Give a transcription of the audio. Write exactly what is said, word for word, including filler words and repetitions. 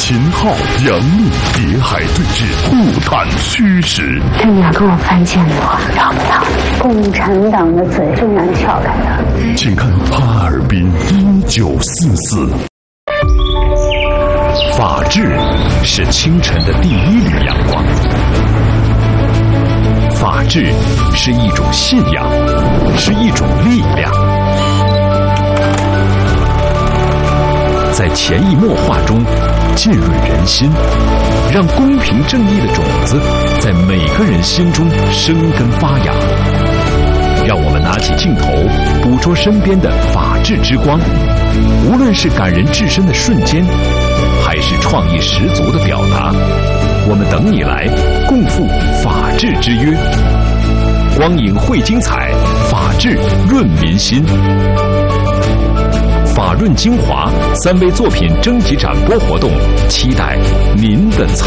秦昊、杨幂谍海对峙，互探虚实。 是你要跟我翻建国，找不到共产党的嘴最难撬开的。 请看哈尔滨一九四四。法治是清晨的第一缕阳光，法治是一种信仰，是一种力量。在潜移默化中浸润人心，让公平正义的种子在每个人心中生根发芽。让我们拿起镜头，捕捉身边的法治之光，无论是感人至深的瞬间，还是创意十足的表达，我们等你来共赴法治之约。光影绘精彩，法治润民心。法润精华三位作品征集展播活动，期待您的参与。